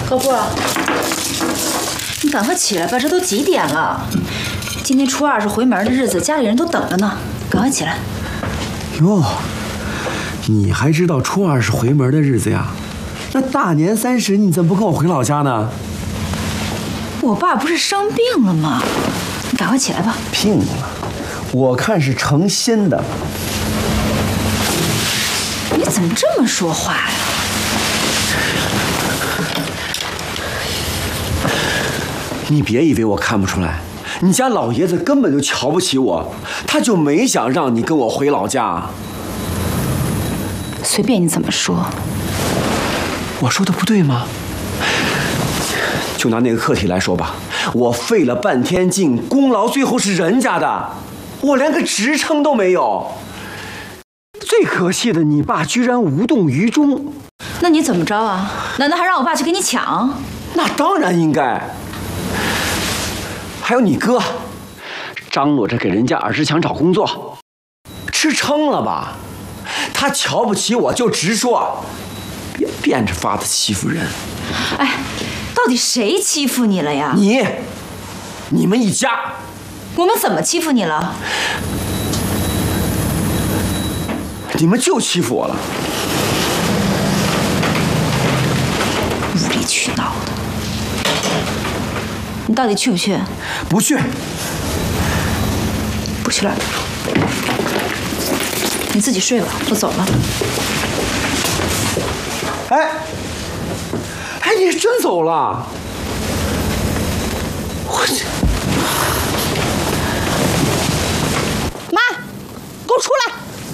老婆，你赶快起来吧，这都几点了？今天初二是回门的日子，家里人都等着呢，赶快起来。 哟，你还知道初二是回门的日子呀？那大年30你怎么不跟我回老家呢？ 我爸不是生病了吗？你赶快起来吧。 病了，我看是成心的。 你怎么这么说话呀？ 你别以为我看不出来，你家老爷子根本就瞧不起我，他就没想让你跟我回老家。 随便你怎么说。 我说的不对吗？就拿那个课题来说吧，我费了半天劲，功劳最后是人家的，我连个职称都没有。最可气的，你爸居然无动于衷。 那你怎么着啊？难道还让我爸去给你抢？ 那当然应该。还有你哥，张罗着给人家20强找工作，吃撑了吧？他瞧不起我就直说，别变着法子欺负人。 哎，到底谁欺负你了呀？ 你们一家。 我们怎么欺负你了？ 你们就欺负我了。 无理取闹的。你到底去不去？ 不去。 不去了。你自己睡吧，我走了。 哎，你是真走了？我这…… 妈，给我出来！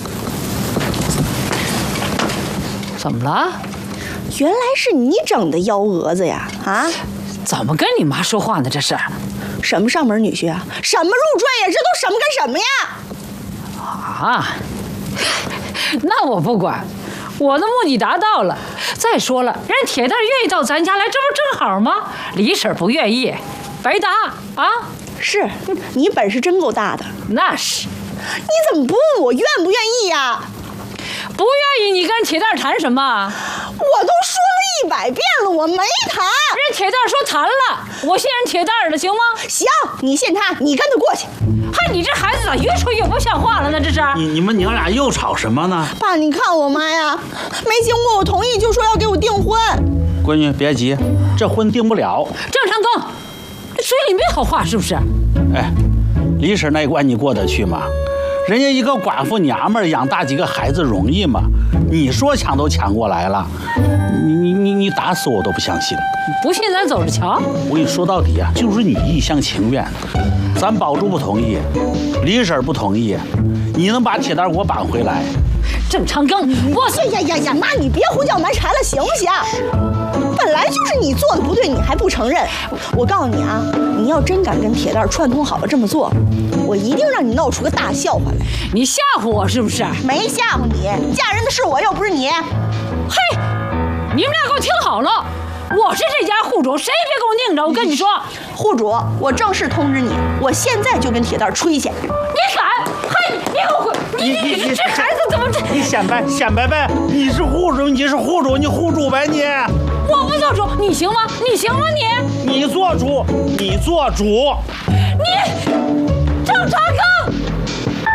怎么了？ 原来是你整的幺蛾子呀！啊？ 怎么跟你妈说话呢？这是什么上门女婿啊？什么入赘呀？这都什么跟什么呀？ 啊？那我不管，我的目的达到了。再说了，人铁蛋愿意到咱家来，这不正好吗？李婶不愿意，白搭啊！ 是你本事真够大的。 那是。 你怎么不问我愿不愿意呀？ 不愿意，你跟铁蛋谈什么？ 我都说了100遍了，我没谈。 人铁蛋说谈了，我信人铁蛋了，行吗？ 行，你信他，你跟他过去。 嗨，你这孩子咋越说越不像话了呢？这是你们娘俩又吵什么呢？ 爸，你看我妈呀，没经过我同意就说要给我订婚。 闺女别急，这婚定不了。 郑长庚，嘴里没好话是不是？ 哎，李婶那关你过得去吗？人家一个寡妇娘们养大几个孩子容易吗？你说抢都抢过来了，你打死我都不相信。 不信咱走着瞧。 我跟你说到底啊，就是你一厢情愿，咱宝珠不同意，李婶不同意，你能把铁蛋给我绑回来？ 郑长庚，我呀，妈，你别胡搅蛮缠了，行不行？本来就是你做的不对，你还不承认。我告诉你啊，你要真敢跟铁蛋串通好了这么做，我一定让你闹出个大笑话来。 你吓唬我是不是？ 没吓唬你，嫁人的是我又不是你。 嘿，你们俩给我听好了，我是这家户主，谁也别给我拧着。我跟你说， 户主，我正式通知你，我现在就跟铁蛋吹去。 你敢？嘿，你给我滚！你这孩子怎么这？ 你显摆，你是户主，你户主呗你。 我不做主，你行吗？你行吗你？ 你做主。